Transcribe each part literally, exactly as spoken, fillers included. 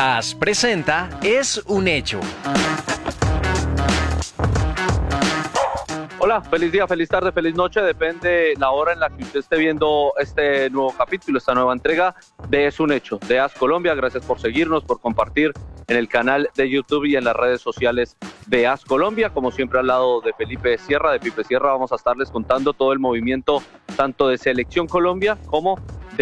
As presenta Es un Hecho. Hola, feliz día, feliz tarde, feliz noche, depende la hora en la que usted esté viendo este nuevo capítulo, esta nueva entrega de Es un Hecho, de AS Colombia. Gracias por seguirnos, por compartir en el canal de YouTube y en las redes sociales de AS Colombia. Como siempre, al lado de Felipe Sierra, de Pipe Sierra, vamos a estarles contando todo el movimiento tanto de Selección Colombia como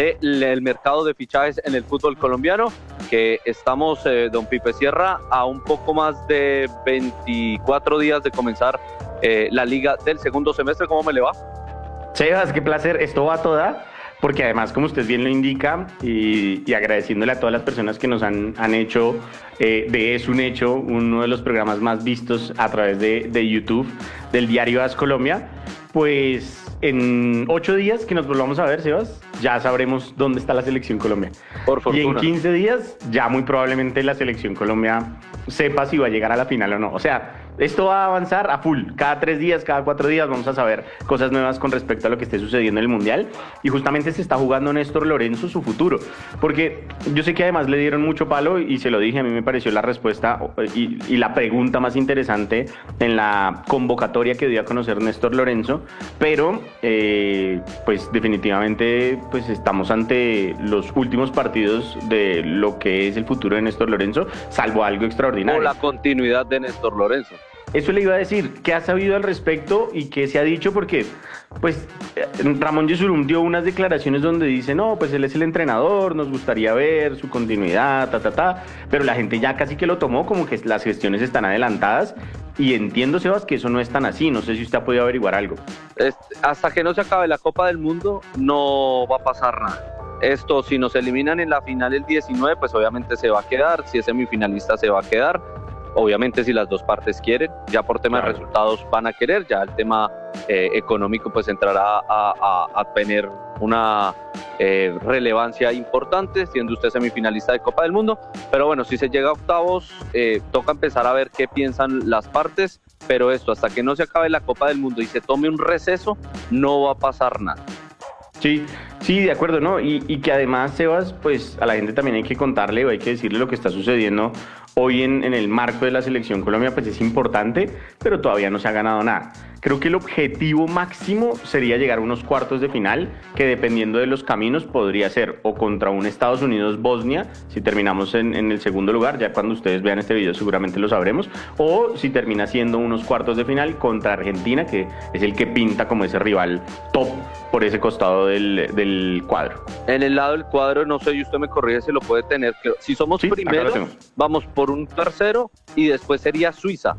del mercado de fichajes en el fútbol colombiano, que estamos, eh, don Pipe Sierra, a un poco más de veinticuatro días de comenzar eh, la liga del segundo semestre. ¿Cómo me le va? Sebas, qué placer, esto va a toda, porque además, como usted bien lo indica, y, y agradeciéndole a todas las personas que nos han, han hecho eh, de Es un Hecho, uno de los programas más vistos a través de, de YouTube del diario AS Colombia, pues en ocho días que nos volvamos a ver, Sebas, ya sabremos dónde está la Selección Colombia. Por fortuna. Y en quince días ya muy probablemente la Selección Colombia sepa si va a llegar a la final o no. O sea, esto va a avanzar a full. Cada tres días, cada cuatro días vamos a saber cosas nuevas con respecto a lo que esté sucediendo en el Mundial. Y justamente se está jugando Néstor Lorenzo su futuro. Porque yo sé que además le dieron mucho palo y se lo dije, a mí me pareció la respuesta y, y la pregunta más interesante en la convocatoria que dio a conocer Néstor Lorenzo. Pero, eh, pues definitivamente pues estamos ante los últimos partidos de lo que es el futuro de Néstor Lorenzo, salvo algo extraordinario. O la continuidad de Néstor Lorenzo. Eso le iba a decir, ¿qué ha sabido al respecto y qué se ha dicho? Porque, pues, Ramón Yesurún dio unas declaraciones donde dice, no, pues él es el entrenador, nos gustaría ver su continuidad, ta, ta, ta, pero la gente ya casi que lo tomó como que las gestiones están adelantadas y entiendo, Sebas, que eso no es tan así, no sé si usted ha podido averiguar algo. Este, hasta que no se acabe la Copa del Mundo, no va a pasar nada. Esto, si nos eliminan en la final el diecinueve, pues obviamente se va a quedar, si es semifinalista se va a quedar. Obviamente si las dos partes quieren, ya por tema claro. de resultados van a querer, ya el tema eh, económico pues entrará a, a, a tener una eh, relevancia importante, siendo usted semifinalista de Copa del Mundo. Pero bueno, si se llega a octavos, eh, toca empezar a ver qué piensan las partes, pero esto, hasta que no se acabe la Copa del Mundo y se tome un receso, no va a pasar nada. Sí, sí, de acuerdo, ¿no? Y, y que además, Sebas, pues a la gente también hay que contarle o hay que decirle lo que está sucediendo hoy en, en el marco de la Selección Colombia, pues es importante, pero todavía no se ha ganado nada. Creo que el objetivo máximo sería llegar a unos cuartos de final, que dependiendo de los caminos podría ser o contra un Estados Unidos-Bosnia, si terminamos en, en el segundo lugar, ya cuando ustedes vean este video seguramente lo sabremos, o si termina siendo unos cuartos de final contra Argentina, que es el que pinta como ese rival top por ese costado del, del cuadro. En el lado del cuadro, no sé, y usted me corrige si lo puede tener, que si somos sí, primeros, vamos por un tercero y después sería Suiza.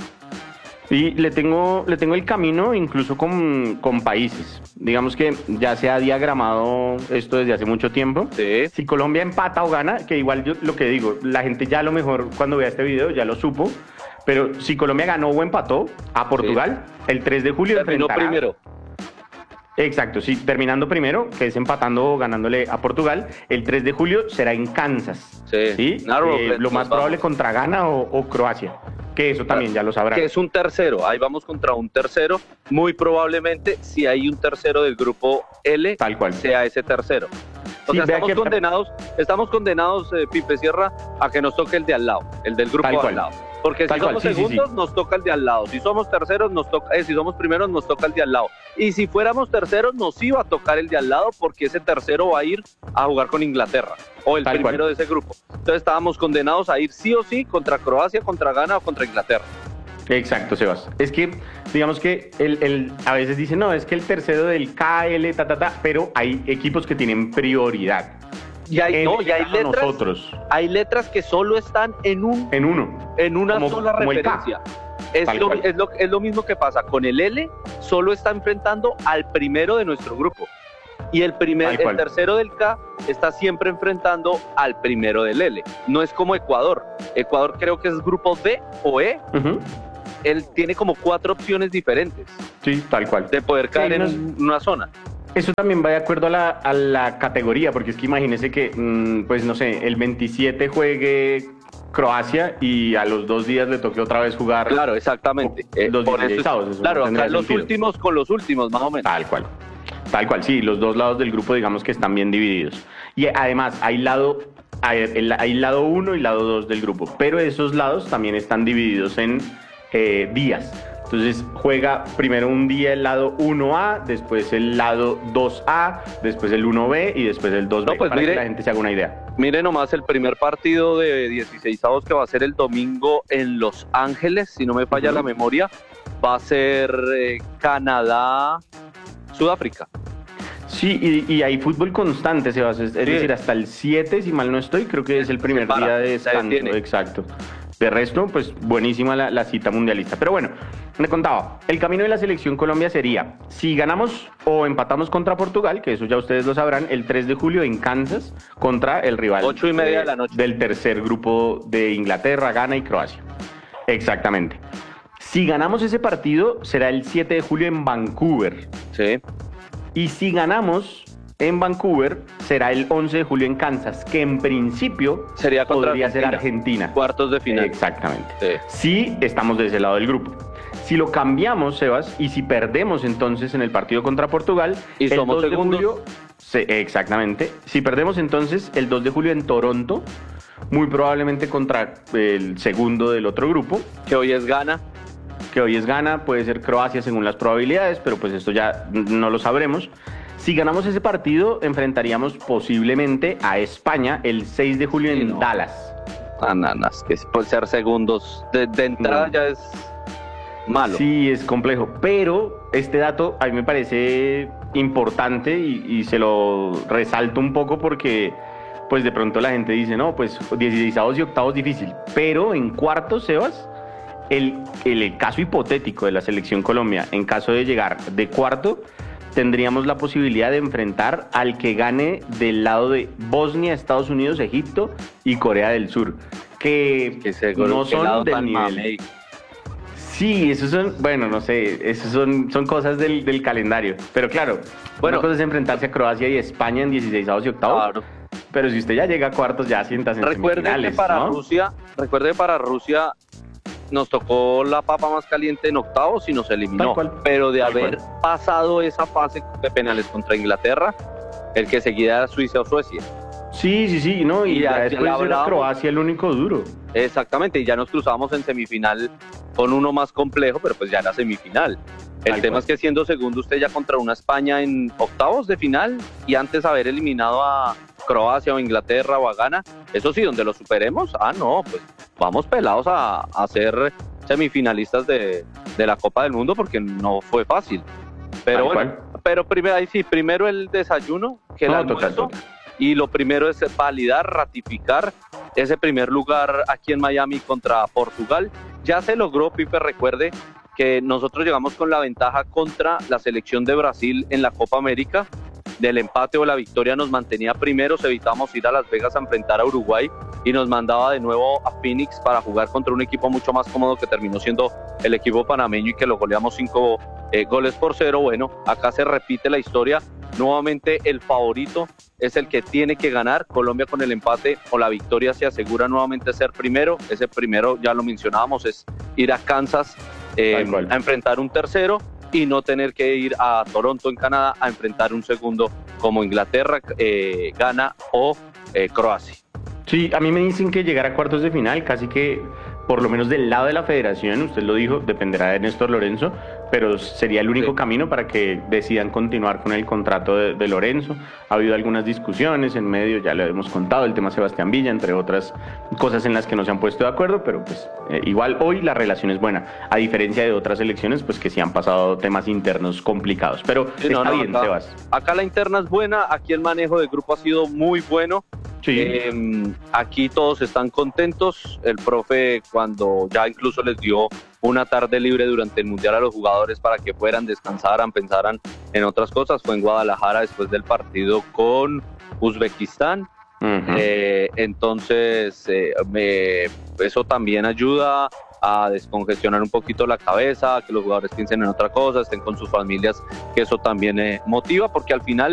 Y le tengo, le tengo el camino incluso con, con países. Digamos que ya se ha diagramado esto desde hace mucho tiempo. Sí. Si Colombia empata o gana, que igual yo lo que digo, la gente ya a lo mejor cuando vea este video ya lo supo, pero si Colombia ganó o empató a Portugal, sí. el tres de julio terminó enfrentará... primero. Exacto, sí, terminando primero, que es empatando o ganándole a Portugal, el tres de julio será en Kansas. Sí, ¿sí? claro, eh, lo más probable contra Ghana o, o Croacia, que eso también claro, ya lo sabrán. Que es un tercero, ahí vamos contra un tercero, muy probablemente si hay un tercero del grupo L, tal cual, sea ese tercero. O sí, sea, estamos que... condenados, estamos condenados, eh, Pipe Sierra, a que nos toque el de al lado, el del grupo de al lado. Porque Tal si somos cual, sí, segundos, sí, sí. nos toca el de al lado. Si somos terceros, nos toca, eh, si somos primeros, nos toca el de al lado. Y si fuéramos terceros, nos iba a tocar el de al lado porque ese tercero va a ir a jugar con Inglaterra o el Tal primero cual. de ese grupo. Entonces estábamos condenados a ir sí o sí contra Croacia, contra Ghana o contra Inglaterra. Exacto, Sebas. Es que, digamos que el, el, a veces dicen, no, es que el tercero del K L, ta, ta, ta, pero hay equipos que tienen prioridad. Y hay, no, y hay letras, nosotros. hay letras que solo están en un en uno, en una como, sola como referencia. Es lo, es, lo, es lo mismo que pasa con el L, solo está enfrentando al primero de nuestro grupo. Y el primer, el tercero del K está siempre enfrentando al primero del L. No es como Ecuador. Ecuador creo que es grupo D o E. Uh-huh. Él tiene como cuatro opciones diferentes. Sí, tal cual. De poder caer sí, en no, una zona. Eso también va de acuerdo a la, a la categoría, porque es que imagínese que, mmm, pues no sé, el veintisiete juegue Croacia y a los dos días le toque otra vez jugar. Claro, exactamente. Eh, los por eso, eso claro, no acá los sentido. últimos con los últimos, más o menos. Tal cual. Tal cual, sí, los dos lados del grupo digamos que están bien divididos. Y además hay lado hay el, hay lado uno y lado dos del grupo, pero esos lados también están divididos en eh, días. Entonces juega primero un día el lado uno A, después el lado dos A, después el uno B y después el dos B, No, pues para mire, que la gente se haga una idea. Mire nomás el primer partido de dieciseisavos que va a ser el domingo en Los Ángeles, si no me falla Uh-huh. la memoria, va a ser eh, Canadá, Sudáfrica. Sí, y, y hay fútbol constante, Sebas, es, es Sí. decir, hasta el siete, si mal no estoy, creo que es el primer para, día de se descanso, detiene. exacto. De resto, pues buenísima la, la cita mundialista. Pero bueno, me contaba, el camino de la selección Colombia sería, si ganamos o empatamos contra Portugal, que eso ya ustedes lo sabrán, el tres de julio en Kansas, contra el rival Ocho y media de, de la noche. del tercer grupo de Inglaterra, Ghana y Croacia. Exactamente. Si ganamos ese partido, será el siete de julio en Vancouver. Sí. Y si ganamos en Vancouver, será el once de julio en Kansas, que en principio Sería contra podría ser Argentina. Argentina. Cuartos de final. Exactamente. Sí. Si estamos de ese lado del grupo. Si lo cambiamos, Sebas, y si perdemos entonces en el partido contra Portugal, Y el somos dos de segundos. julio, se- exactamente. Si perdemos entonces el dos de julio en Toronto, muy probablemente contra el segundo del otro grupo, Que hoy es Ghana. que hoy es Ghana, puede ser Croacia según las probabilidades, pero pues esto ya no lo sabremos. Si ganamos ese partido, enfrentaríamos posiblemente a España el seis de julio Sí, en no. Dallas. Ananas, que puede ser segundos. De, de entrada No. ya es malo. Sí, es complejo, pero este dato a mí me parece importante y, y se lo resalto un poco porque pues de pronto la gente dice, no, pues dieciseisavos y octavos difícil, pero en cuartos, Sebas, el, el caso hipotético de la selección Colombia, en caso de llegar de cuarto, tendríamos la posibilidad de enfrentar al que gane del lado de Bosnia, Estados Unidos, Egipto y Corea del Sur, que, Que se no qué lado son del tan nivel. mamey. Sí, esos son, bueno, no sé, esos son, son cosas del, del calendario. Pero claro, Bueno. una cosa es enfrentarse a Croacia y España en dieciseisavos y octavos. Claro. Pero si usted ya llega a cuartos, ya sientas en Recuerde que semifinales, para ¿no? Rusia, recuerde que para Rusia nos tocó la papa más caliente en octavos y nos eliminó. Tal cual. Pero de Tal haber cual. pasado esa fase de penales contra Inglaterra, el que seguía era Suiza o Suecia. Sí, sí, sí, ¿no? Y, Y ya ya- ya después era hablábamos. Croacia el único duro. Exactamente, y ya nos cruzamos en semifinal con uno más complejo, pero pues ya era semifinal. El Tal tema cual. es que siendo segundo usted ya contra una España en octavos de final y antes haber eliminado a Croacia o Inglaterra o a Ghana, eso sí, donde lo superemos, ah no, pues vamos pelados a, a ser semifinalistas de, de la Copa del Mundo porque no fue fácil. Pero Tal bueno, pero primero, ahí sí, primero el desayuno, que el No, total, almuerzo, total. y lo primero es validar, ratificar ese primer lugar aquí en Miami contra Portugal. Ya se logró, Pipe, recuerde que nosotros llegamos con la ventaja contra la selección de Brasil en la Copa América. Del empate o la victoria nos mantenía primeros, evitamos ir a Las Vegas a enfrentar a Uruguay y nos mandaba de nuevo a Phoenix para jugar contra un equipo mucho más cómodo que terminó siendo el equipo panameño y que lo goleamos cinco eh, goles por cero. Bueno, acá se repite la historia. Nuevamente el favorito es el que tiene que ganar. Colombia con el empate o la victoria se asegura nuevamente ser primero. Ese primero, ya lo mencionábamos, es ir a Kansas eh, Tal cual. a enfrentar un tercero y no tener que ir a Toronto en Canadá a enfrentar un segundo como Inglaterra, eh, Ghana o eh, Croacia. Sí, a mí me dicen que llegar a cuartos de final, casi que por lo menos del lado de la federación, usted lo dijo, dependerá de Néstor Lorenzo, pero sería el único Sí. camino para que decidan continuar con el contrato de, de Lorenzo. Ha habido algunas discusiones en medio, ya lo hemos contado, el tema Sebastián Villa, entre otras cosas en las que no se han puesto de acuerdo, pero pues eh, igual hoy la relación es buena, a diferencia de otras elecciones, pues que sí han pasado temas internos complicados. Pero Sí, está no, no, bien, acá- Sebas. Acá la interna es buena, aquí el manejo del grupo ha sido muy bueno. Sí. Eh, aquí todos están contentos. El profe, cuando ya incluso les dio una tarde libre durante el Mundial a los jugadores para que fueran, descansaran, pensaran en otras cosas, fue en Guadalajara después del partido con Uzbekistán. Ujú. Eh, entonces, eh, me- eso también ayuda a descongestionar un poquito la cabeza, a que los jugadores piensen en otra cosa, estén con sus familias, que eso también eh, motiva, porque al final